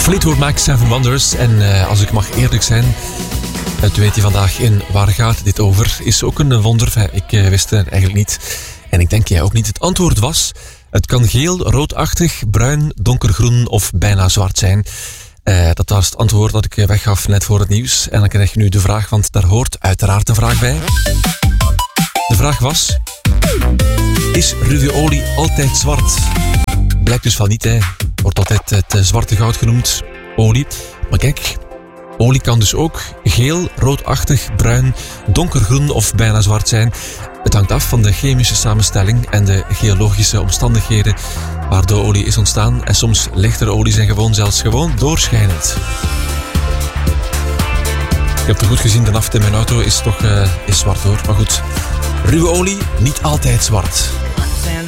Fleetwood Mac, Seven Wonders. En als ik mag eerlijk zijn, het weet je vandaag in Waar gaat dit over? Is ook een wonder. Ik wist het eigenlijk niet. En ik denk jij ook niet. Het antwoord was: het kan geel, roodachtig, bruin, donkergroen of bijna zwart zijn. Dat was het antwoord dat ik weggaf net voor het nieuws. En dan krijg je nu de vraag, want daar hoort uiteraard een vraag bij. De vraag was: is ruweolie altijd zwart? Blijkt dus van niet, hè. Wordt altijd het zwarte goud genoemd, olie. Maar kijk, olie kan dus ook geel, roodachtig, bruin, donkergroen of bijna zwart zijn. Het hangt af van de chemische samenstelling en de geologische omstandigheden waar de olie is ontstaan. En soms lichtere olies zijn zelfs gewoon doorschijnend. Ik heb het goed gezien, de naft in mijn auto is zwart hoor. Maar goed, ruwe olie niet altijd zwart.